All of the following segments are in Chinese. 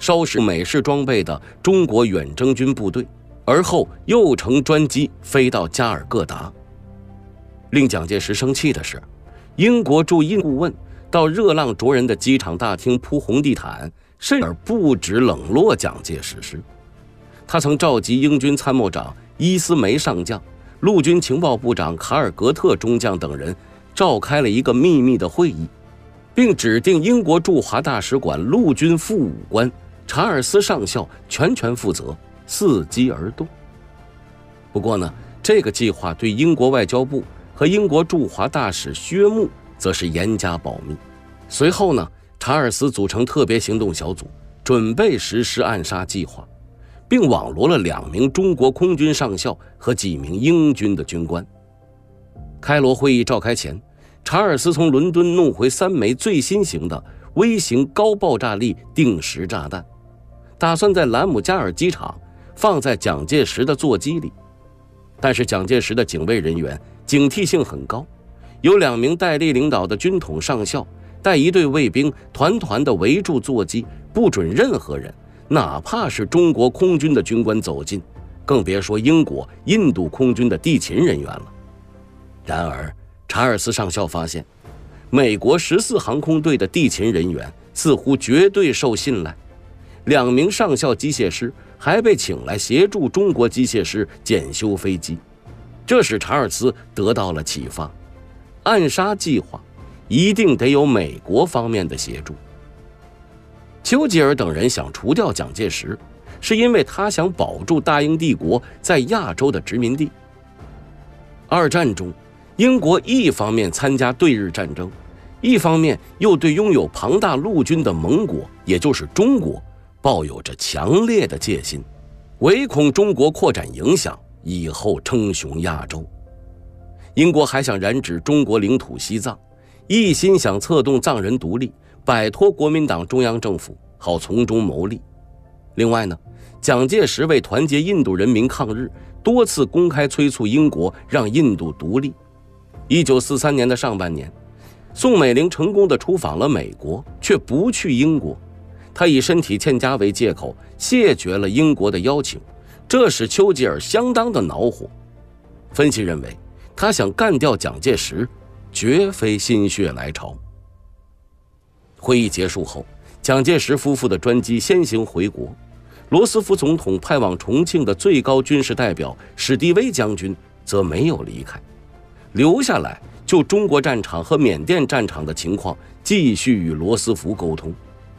稍使美式装备的中国远征军部队，而后又乘专机飞到加尔各答。令蒋介石生气的是，英国驻印顾问到热浪灼人的机场大厅铺红地毯，甚而不止冷落蒋介石时，他曾召集英军参谋长伊斯梅上将、陆军情报部长卡尔格特中将等人召开了一个秘密的会议，并指定英国驻华大使馆陆军副武官查尔斯上校全权负责，伺机而动。不过呢，这个计划对英国外交部和英国驻华大使薛穆则是严加保密。随后呢，查尔斯组成特别行动小组，准备实施暗杀计划，并网罗了2名中国空军上校和几名英军的军官。开罗会议召开前，查尔斯从伦敦弄回3枚最新型的微型高爆炸力定时炸弹，打算在兰姆加尔机场放在蒋介石的座机里。但是蒋介石的警卫人员警惕性很高，有2名戴笠领导的军统上校带一队卫兵团团地围住座机，不准任何人，哪怕是中国空军的军官走近，更别说英国、印度空军的地勤人员了。然而查尔斯上校发现，美国14航空队的地勤人员似乎绝对受信赖，2名上校机械师还被请来协助中国机械师检修飞机，这使查尔斯得到了启发，暗杀计划一定得有美国方面的协助。丘吉尔等人想除掉蒋介石，是因为他想保住大英帝国在亚洲的殖民地。2战中，英国一方面参加对日战争，一方面又对拥有庞大陆军的盟国，也就是中国，抱有着强烈的戒心，唯恐中国扩展影响，以后称雄亚洲。英国还想染指中国领土西藏，一心想策动藏人独立，摆脱国民党中央政府，好从中牟利。另外呢，蒋介石为团结印度人民抗日，多次公开催促英国让印度独立。1943年的上半年，宋美龄成功地出访了美国，却不去英国。他以身体欠佳为借口，谢绝了英国的邀请，这使丘吉尔相当的恼火。分析认为，他想干掉蒋介石，绝非心血来潮。会议结束后，蒋介石夫妇的专机先行回国，罗斯福总统派往重庆的最高军事代表史迪威将军则没有离开，留下来就中国战场和缅甸战场的情况继续与罗斯福沟通。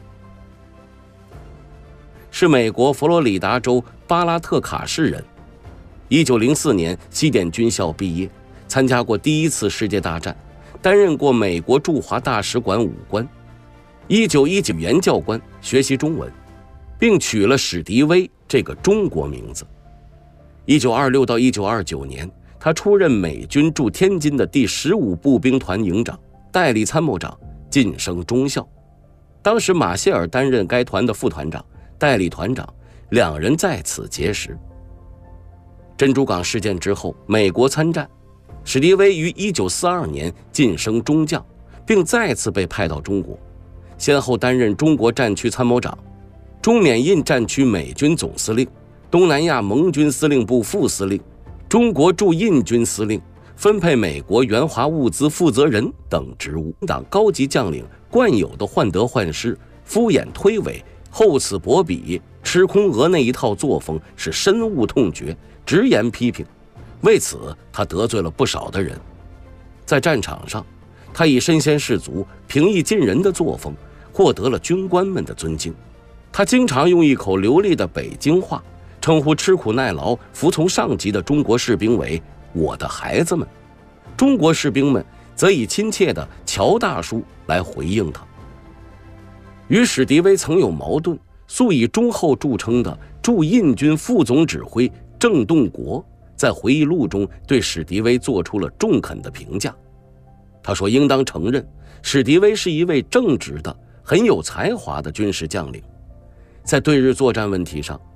是美国佛罗里达州巴拉特卡市人，1904年西点军校毕业，参加过第1次世界大战，担任过美国驻华大使馆武官。1919原教官，学习中文，并取了史迪威这个中国名字。1926到1929年，他出任美军驻天津的第15步兵团营长、代理参谋长，晋升中校。当时马歇尔担任该团的副团长、代理团长，2人在此结识。珍珠港事件之后，美国参战，史迪威于1942年晋升中将，并再次被派到中国，先后担任中国战区参谋长、中缅印战区美军总司令、东南亚盟军司令部副司令、中国驻印军司令、分配美国援华物资负责人等职务。党高级将领惯有的患得患失、敷衍推诿、厚此薄彼、吃空俄那一套作风是深恶痛绝，直言批评。为此，他得罪了不少的人。在战场上，他以身先士卒、平易近人的作风，获得了军官们的尊敬。他经常用一口流利的北京话，称呼吃苦耐劳、服从上级的中国士兵为“我的孩子们”，中国士兵们则以亲切的“乔大叔”来回应他。与史迪威曾有矛盾、素以忠厚著称的驻印军副总指挥郑洞国，在回忆录中对史迪威做出了中肯的评价。他说，应当承认，史迪威是一位正直的、很有才华的军事将领。在对日作战问题上，